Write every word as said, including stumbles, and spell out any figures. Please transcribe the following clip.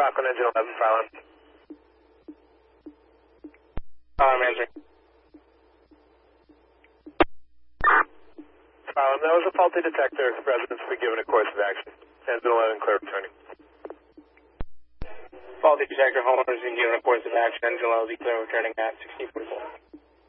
Rockland engine eleven, Fallon. I'm answering. Fallon, that was a faulty detector. Residents will be given a course of action. Engine eleven, clear returning. Faulty detector, homeowners being given a course of action. Engine eleven will be clear returning at sixteen forty-four.